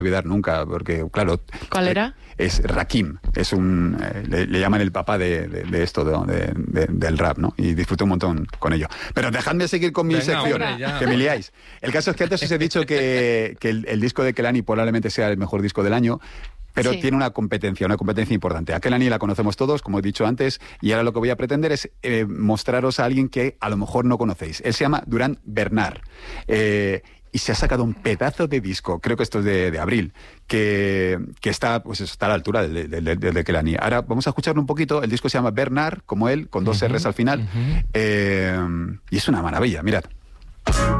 olvidar nunca, porque claro... ¿Cuál era? Es Rakim, es le llaman el papá de esto, del rap, ¿no? Y disfruté un montón con ello. Pero dejadme seguir con mi sección, que me liáis. El caso es que antes os he dicho que el disco de Kehlani probablemente sea el mejor disco del año, pero tiene una competencia importante. A Kehlani la conocemos todos, como he dicho antes, y ahora lo que voy a pretender es mostraros a alguien que a lo mejor no conocéis. Él se llama Durand Bernard. Y se ha sacado un pedazo de disco, creo que esto es de abril, que está, pues está a la altura de Kehlani. Ahora vamos a escucharlo un poquito. El disco se llama Bernard, como él, con 2 R's al final. Y es una maravilla, mirad.